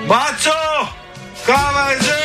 Baco, kava je že!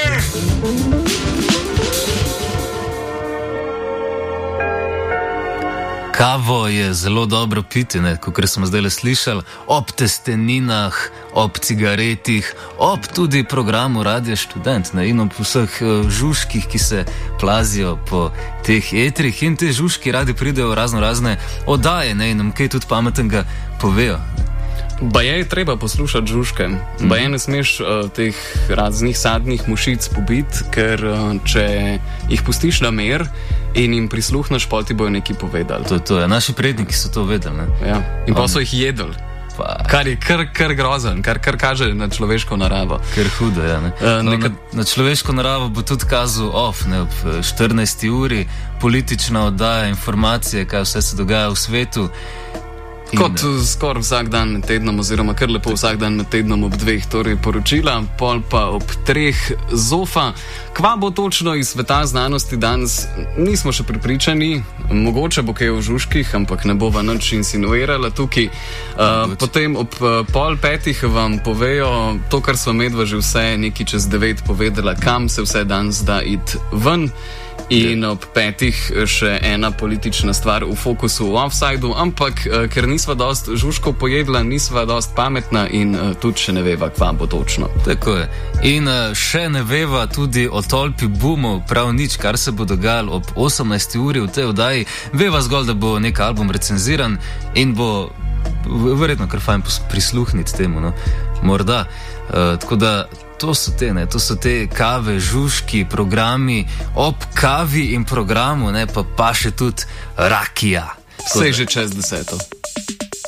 Kavo je zelo dobro piti, kot smo zdaj slišali, ob testeninah, ob cigaretih, ob tudi programu Radio Študent in ob vseh žužkih, ki se plazijo po teh etrih in te žužki radi pridejo v razne oddaje in nam kaj tudi pametnega povejo. Baje je treba poslušati žužke. Baje ne smeš teh raznih sadnih mušic pobiti, ker če jih pustiš na mer in jim prisluhneš, pol ti bojo nekaj povedali. To je. Naši predniki so to vedeli. Ne? Ja. In pa so jih jedli. Kar je kar grozen, kar kaže na človeško naravo. Ker hudo, ja. Na človeško naravo bo tudi kazal ob 14. uri, politična oddaja, informacije, kaj vse se dogaja v svetu. Kot skoraj vsak dan med tednom, oziroma kar lepo vsak dan med tednom ob 2, torej poročila, pol pa ob 3 Zofa. Kva bo točno iz sveta znanosti danes, nismo še prepričani, mogoče bo kaj o žužkih, ampak ne bova nič insinuirala tukaj. Potem ob 4:30 vam povejo to, kar sva medva že vse nekaj čez 9 povedala, kam se vse danes da iti ven. In ob 5 še ena politična stvar v fokusu, v offsideu, ampak ker nisva dost žužkov pojedla, nisva dost pametna in tudi še ne veva, kva bo točno. Tako je. In še ne veva tudi o tolpi boomov, prav nič, kar se bo dogajalo ob 18. uri v tej oddaji. Veva zgolj, da bo nek album recenziran in bo verjetno kar fajn prisluhniti temu, no. Morda. Tako da to so te kave, žužki, programi, ob kavi in programu, pa še tudi rakija. Vse že čez 10.